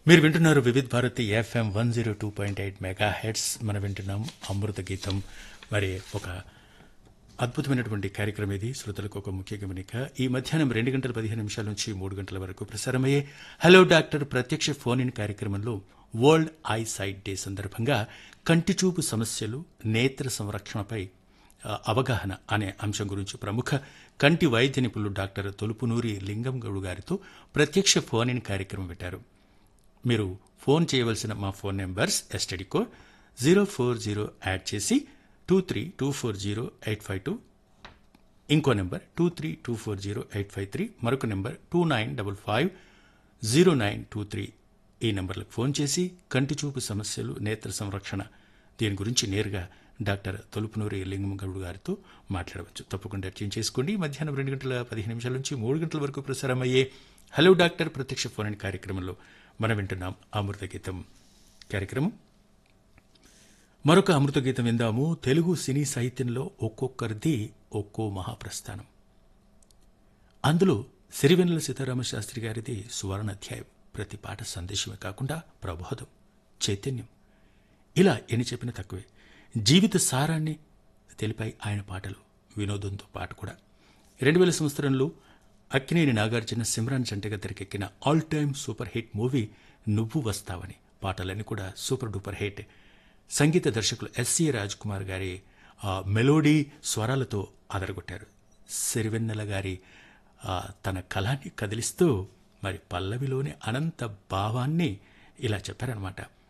మీరు వింటున్నారు Vividh Bharati FM 102.8 mega heads. మనం వింటున్నాం అమృత గీతం. మరి ఒక అద్భుతమైనటువంటి కార్యక్రమం ఇది. శ్రోతలకు ఒక ముఖ్య గమనిక. ఈ మధ్యాహ్నం 2:15 నుంచి 3 వరకు ప్రసారమయ్యే హలో డాక్టర్ ప్రత్యక్ష ఫోన్ ఇన్ కార్యక్రమంలో వరల్డ్ ఐ సైట్ డే సందర్భంగా కంటిచూపు సమస్యలు, నేత్ర సంరక్షణపై అవగాహన అనే అంశం గురించి ప్రముఖ కంటి వైద్య నిపుణులు డాక్టర్ తొలుపునూరి లింగం గౌడ్ గారితో ప్రత్యక్ష ఫోన్ ఇన్ కార్యక్రమం పెట్టారు. మీరు ఫోన్ చేయవలసిన మా phone numbers STD code 040 add చేసి 23240852, ఇంకో నెంబర్ 23240853, మరొక నెంబర్ 29550923. ఈ నెంబర్లకు ఫోన్ చేసి కంటి చూపు సమస్యలు, నేత్ర సంరక్షణ దీని గురించి నేరుగా డాక్టర్ తొలుపునూరి లింగంగౌడ్ గారితో మాట్లాడవచ్చు. తప్పకుండా ట్యూన్ చేసుకోండి. మధ్యాహ్నం 2:15 నుంచి 3 వరకు ప్రసారమయ్యే హలో డాక్టర్ ప్రత్యక్ష ఫోన్ ఇన్ కార్యక్రమంలో మనం వింటున్నాం అమృత గీతం కార్యక్రమం. మరొక అమృత గీతం విందాము. తెలుగు సినీ సాహిత్యంలో ఒక్కొక్కరిది ఒక్కో మహాప్రస్థానం. అందులో సిరివెన్నెల సీతారామ శాస్త్రి గారిది సువర్ణ అధ్యాయం. ప్రతి పాట సందేశమే కాకుండా ప్రబోధం, చైతన్యం. ఇలా ఎన్ని చెప్పినా తక్కువే. జీవిత సారాన్ని తెలిపాయి ఆయన పాటలు, వినోదంతో పాటు కూడా. 2000 సంవత్సరంలో అక్కినేని నాగార్జున సిమ్రాన్ జంటగా తెరకెక్కిన all time super hit movie నువ్వు వస్తావని. పాటలన్నీ కూడా సూపర్ డూపర్ హిట్. సంగీత దర్శకులు ఎస్సీ రాజ్ కుమార్ గారి మెలోడీ స్వరాలతో అదరగొట్టారు. సిరివెన్నెల గారి తన కళాన్ని కదిలిస్తూ మరి పల్లవిలోని అనంత భావాన్ని ఇలా చెప్పారనమాట.